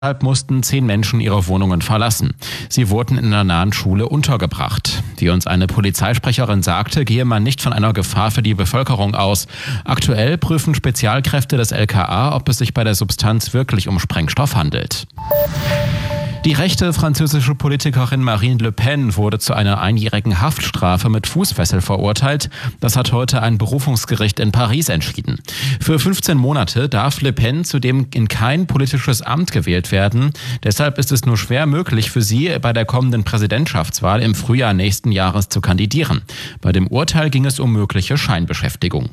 Deshalb mussten 10 Menschen ihre Wohnungen verlassen. Sie wurden in einer nahen Schule untergebracht. Wie uns eine Polizeisprecherin sagte, gehe man nicht von einer Gefahr für die Bevölkerung aus. Aktuell prüfen Spezialkräfte des LKA, ob es sich bei der Substanz wirklich um Sprengstoff handelt. Die rechte französische Politikerin Marine Le Pen wurde zu einer einjährigen Haftstrafe mit Fußfessel verurteilt. Das hat heute ein Berufungsgericht in Paris entschieden. Für 15 Monate darf Le Pen zudem in kein politisches Amt gewählt werden. Deshalb ist es nur schwer möglich für sie, bei der kommenden Präsidentschaftswahl im Frühjahr nächsten Jahres zu kandidieren. Bei dem Urteil ging es um mögliche Scheinbeschäftigung.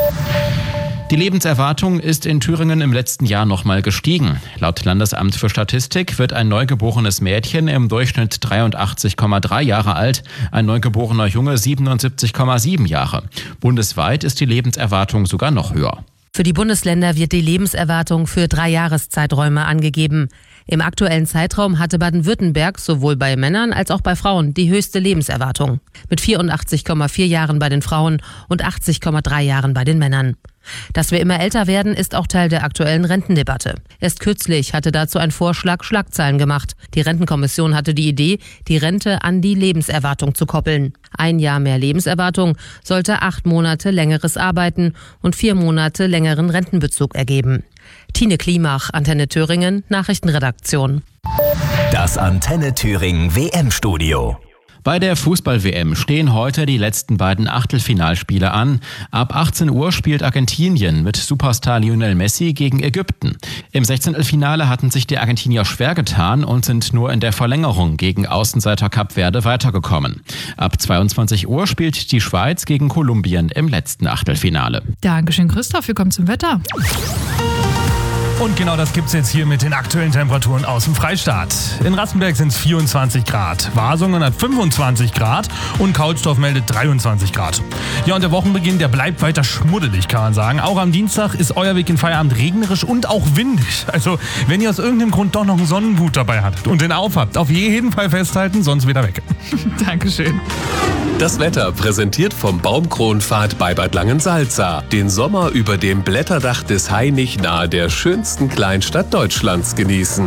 Die Lebenserwartung ist in Thüringen im letzten Jahr nochmal gestiegen. Laut Landesamt für Statistik wird ein neugeborenes Mädchen im Durchschnitt 83,3 Jahre alt, ein neugeborener Junge 77,7 Jahre. Bundesweit ist die Lebenserwartung sogar noch höher. Für die Bundesländer wird die Lebenserwartung für 3 Jahreszeiträume angegeben. Im aktuellen Zeitraum hatte Baden-Württemberg sowohl bei Männern als auch bei Frauen die höchste Lebenserwartung. Mit 84,4 Jahren bei den Frauen und 80,3 Jahren bei den Männern. Dass wir immer älter werden, ist auch Teil der aktuellen Rentendebatte. Erst kürzlich hatte dazu ein Vorschlag Schlagzeilen gemacht. Die Rentenkommission hatte die Idee, die Rente an die Lebenserwartung zu koppeln. 1 Jahr mehr Lebenserwartung sollte 8 Monate längeres Arbeiten und 4 Monate längeren Rentenbezug ergeben. Tine Klimach, Antenne Thüringen, Nachrichtenredaktion. Das Antenne Thüringen WM-Studio. Bei der Fußball-WM stehen heute die letzten beiden Achtelfinalspiele an. Ab 18 Uhr spielt Argentinien mit Superstar Lionel Messi gegen Ägypten. Im 16. Finale hatten sich die Argentinier schwer getan und sind nur in der Verlängerung gegen Außenseiter Kap Verde weitergekommen. Ab 22 Uhr spielt die Schweiz gegen Kolumbien im letzten Achtelfinale. Dankeschön, Christoph. Wir kommen zum Wetter. Und genau das gibt's jetzt hier mit den aktuellen Temperaturen aus dem Freistaat. In Rassenberg sind es 24 Grad, Wasungen hat 25 Grad und Kaulsdorf meldet 23 Grad. Ja, und der Wochenbeginn, der bleibt weiter schmuddelig, kann man sagen. Auch am Dienstag ist euer Weg in Feierabend regnerisch und auch windig. Also, wenn ihr aus irgendeinem Grund doch noch einen Sonnenhut dabei hattet und den aufhabt, auf jeden Fall festhalten, sonst wieder weg. Dankeschön. Das Wetter präsentiert vom Baumkronpfad bei Bad Langensalza. Den Sommer über dem Blätterdach des Hainich nahe der schönsten Kleinstadt Deutschlands genießen.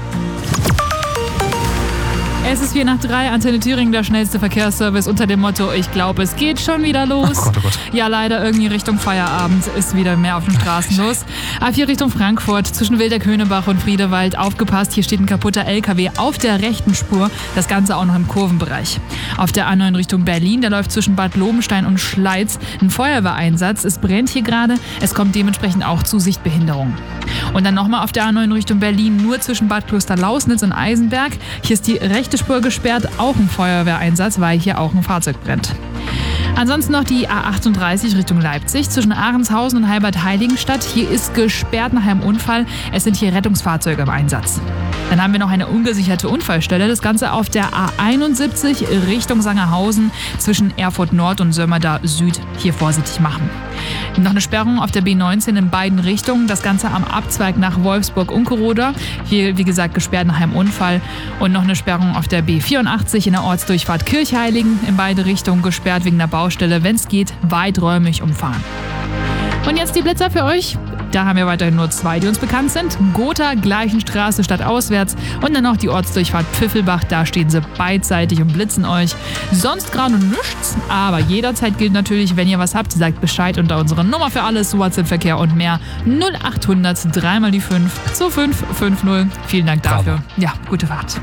Es ist 2:04, Antenne Thüringen, der schnellste Verkehrsservice unter dem Motto, ich glaube, es geht schon wieder los. Oh Gott. Ja, leider irgendwie Richtung Feierabend ist wieder mehr auf den Straßen los. A4 Richtung Frankfurt, zwischen Wilderkönebach und Friedewald, aufgepasst, hier steht ein kaputter LKW auf der rechten Spur, das Ganze auch noch im Kurvenbereich. Auf der A9 Richtung Berlin, der läuft zwischen Bad Lobenstein und Schleiz, ein Feuerwehreinsatz, es brennt hier gerade, es kommt dementsprechend auch zu Sichtbehinderungen. Und dann nochmal auf der A9 Richtung Berlin, nur zwischen Bad Klosterlausnitz und Eisenberg, hier ist die rechte Spur gesperrt, auch ein Feuerwehreinsatz, weil hier auch ein Fahrzeug brennt. Ansonsten noch die A38 Richtung Leipzig zwischen Ahrenshausen und Heilbad-Heiligenstadt. Hier ist gesperrt nach einem Unfall. Es sind hier Rettungsfahrzeuge im Einsatz. Dann haben wir noch eine ungesicherte Unfallstelle. Das Ganze auf der A71 Richtung Sangerhausen zwischen Erfurt Nord und Sömmerda Süd. Hier vorsichtig machen. Noch eine Sperrung auf der B19 in beiden Richtungen. Das Ganze am Abzweig nach Wolfsburg-Unkeroda. Hier, wie gesagt, gesperrt nach einem Unfall. Und noch eine Sperrung auf der B84 in der Ortsdurchfahrt Kirchheiligen. In beide Richtungen gesperrt wegen der Baustelle. Wenn es geht, weiträumig umfahren. Und jetzt die Blitzer für euch. Da haben wir weiterhin nur 2, die uns bekannt sind. Gotha, Gleichenstraße stadtauswärts und dann noch die Ortsdurchfahrt Pfiffelbach. Da stehen sie beidseitig und blitzen euch. Sonst gerade nichts, aber jederzeit gilt natürlich, wenn ihr was habt, sagt Bescheid unter unserer Nummer für alles, WhatsApp-Verkehr und mehr. 0800 3 mal die 5 2550. Vielen Dank dafür. Bravo. Ja, gute Fahrt.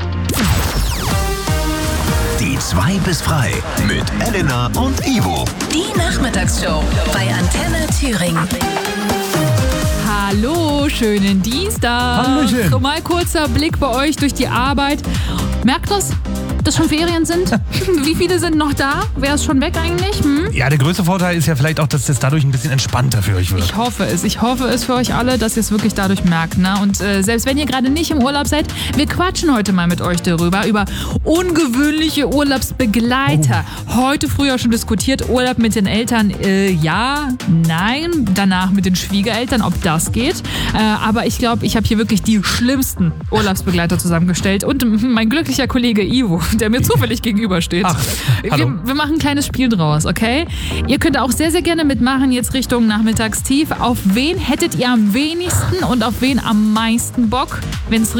Die 2 bis frei mit Elena und Ivo. Die Nachmittagsshow bei Antenne Thüringen. Hallo, schönen Dienstag. Hallöchen. Mal kurzer Blick bei euch durch die Arbeit. Merkt das, dass schon Ferien sind? Wie viele sind noch da? Wer ist schon weg eigentlich? Ja, der größte Vorteil ist ja vielleicht auch, dass es dadurch ein bisschen entspannter für euch wird. Ich hoffe es für euch alle, dass ihr es wirklich dadurch merkt. Ne? Und selbst wenn ihr gerade nicht im Urlaub seid, wir quatschen heute mal mit euch darüber, über ungewöhnliche Urlaubsbegleiter. Heute früher schon diskutiert, Urlaub mit den Eltern, ja, nein, danach mit den Schwiegereltern, ob das geht. Aber ich glaube, ich habe hier wirklich die schlimmsten Urlaubsbegleiter zusammengestellt und mein glücklicher Kollege Ivo. der mir zufällig gegenübersteht. Ach, hallo. Wir machen ein kleines Spiel draus, okay? Ihr könnt auch sehr, sehr gerne mitmachen, jetzt Richtung Nachmittagstief. Auf wen hättet ihr am wenigsten und auf wen am meisten Bock, wenn es